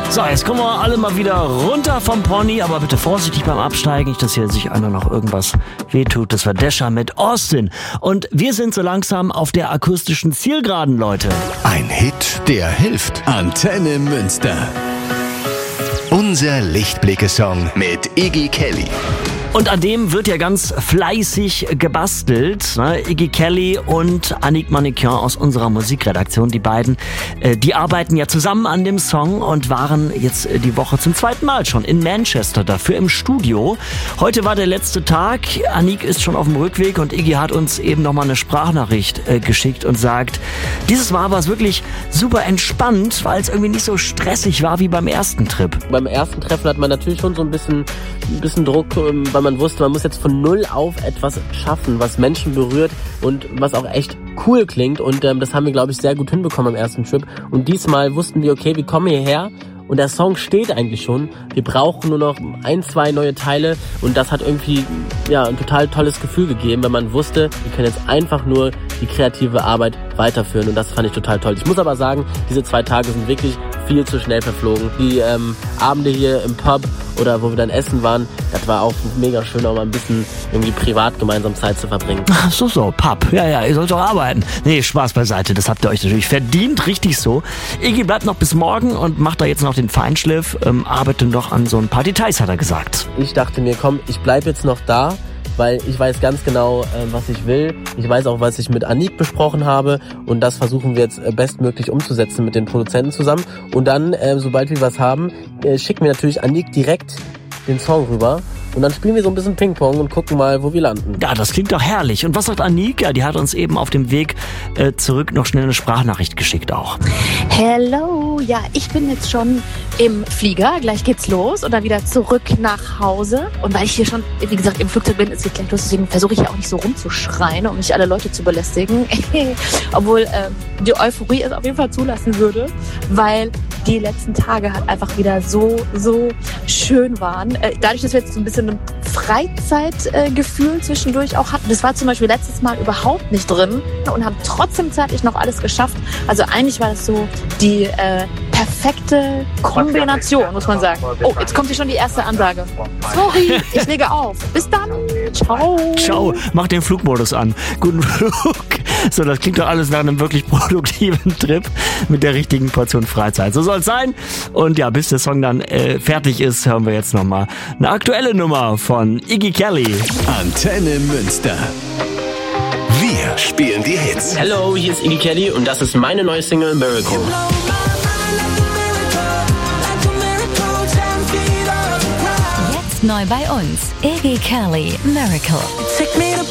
So, jetzt kommen wir alle mal wieder runter vom Pony, aber bitte vorsichtig beim Absteigen, nicht, dass hier sich einer noch irgendwas wehtut. Das war Desha mit Austin. Und wir sind so langsam auf der akustischen Zielgeraden, Leute. Ein Hit, der hilft. Antenne Münster. Unser Lichtblicke-Song mit Iggy Kelly. Und an dem wird ja ganz fleißig gebastelt. Ne? Iggy Kelly und Annick Mannequin aus unserer Musikredaktion, die beiden, die arbeiten ja zusammen an dem Song und waren jetzt die Woche zum zweiten Mal schon in Manchester dafür im Studio. Heute war der letzte Tag. Annick ist schon auf dem Rückweg und Iggy hat uns eben nochmal eine Sprachnachricht geschickt und sagt, dieses Mal war es wirklich super entspannt, weil es irgendwie nicht so stressig war wie beim ersten Trip. Beim ersten Treffen hat man natürlich schon so ein bisschen Druck, weil man wusste, man muss jetzt von null auf etwas schaffen, was Menschen berührt und was auch echt cool klingt. Und das haben wir, glaube ich, sehr gut hinbekommen am ersten Trip. Und diesmal wussten wir, okay, wir kommen hierher und der Song steht eigentlich schon. Wir brauchen nur noch 1, 2 neue Teile und das hat irgendwie ein total tolles Gefühl gegeben, wenn man wusste, wir können jetzt einfach nur die kreative Arbeit weiterführen und das fand ich total toll. Ich muss aber sagen, diese 2 Tage sind wirklich viel zu schnell verflogen. Die Abende hier im Pub oder wo wir dann essen waren, das war auch mega schön, auch mal ein bisschen irgendwie privat gemeinsam Zeit zu verbringen. Ach so, Pub. Ja, ihr sollt doch arbeiten. Nee, Spaß beiseite, das habt ihr euch natürlich verdient, richtig so. Iggy bleibt noch bis morgen und macht da jetzt noch den Feinschliff, arbeitet noch an so ein paar Details, hat er gesagt. Ich dachte mir, komm, ich bleib jetzt noch da, weil ich weiß ganz genau, was ich will. Ich weiß auch, was ich mit Annick besprochen habe und das versuchen wir jetzt bestmöglich umzusetzen mit den Produzenten zusammen. Und dann, sobald wir was haben, schicken wir natürlich Annick direkt den Song rüber. Und dann spielen wir so ein bisschen Ping-Pong und gucken mal, wo wir landen. Ja, das klingt doch herrlich. Und was sagt Annick? Ja, die hat uns eben auf dem Weg zurück noch schnell eine Sprachnachricht geschickt auch. Hello, ja, ich bin jetzt schon im Flieger. Gleich geht's los und dann wieder zurück nach Hause. Und weil ich hier schon, wie gesagt, im Flugzeug bin, es geht gleich los. Deswegen versuche ich ja auch nicht so rumzuschreien, um nicht alle Leute zu belästigen. Obwohl die Euphorie es auf jeden Fall zulassen würde, weil die letzten Tage halt einfach wieder so schön waren. Dadurch, dass wir jetzt so ein bisschen ein Freizeitgefühl zwischendurch auch hatten. Das war zum Beispiel letztes Mal überhaupt nicht drin und haben trotzdem zeitlich noch alles geschafft. Also eigentlich war das so die perfekte Kombination, muss man sagen. Oh, jetzt kommt hier schon die erste Ansage. Sorry, ich lege auf. Bis dann. Ciao. Ciao. Mach den Flugmodus an. Guten Flug. So, das klingt doch alles nach einem wirklich produktiven Trip mit der richtigen Portion Freizeit. So soll es sein. Und ja, bis der Song dann fertig ist, hören wir jetzt nochmal eine aktuelle Nummer von Iggy Kelly. Antenne Münster. Wir spielen die Hits. Hello, hier ist Iggy Kelly und das ist meine neue Single Miracle. Jetzt neu bei uns. Iggy Kelly, Miracle.